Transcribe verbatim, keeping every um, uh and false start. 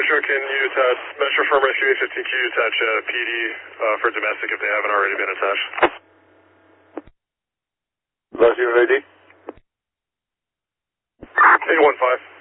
Metro, can you attach, Metro from Rescue eight fifteen, can you attach uh, P D uh, for domestic if they haven't already been attached? Last unit I D? eight one five.